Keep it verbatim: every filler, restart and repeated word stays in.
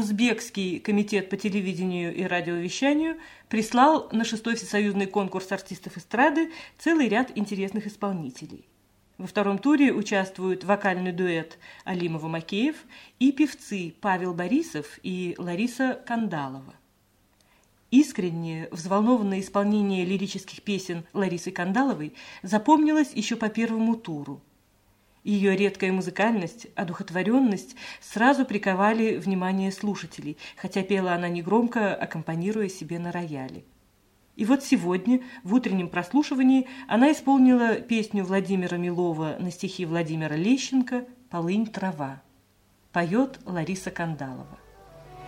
Узбекский комитет по телевидению и радиовещанию прислал на шестой всесоюзный конкурс артистов эстрады целый ряд интересных исполнителей. Во втором туре участвуют вокальный дуэт Алимова-Макеев и певцы Павел Борисов и Лариса Кандалова. Искреннее, взволнованное исполнение лирических песен Ларисы Кандаловой запомнилось еще по первому туру. Ее редкая музыкальность, одухотворенность сразу приковали внимание слушателей, хотя пела она негромко, аккомпанируя себе на рояле. И вот сегодня, в утреннем прослушивании, она исполнила песню Владимира Милова на стихи Владимира Лещенко «Полынь трава». Поет Лариса Кандалова.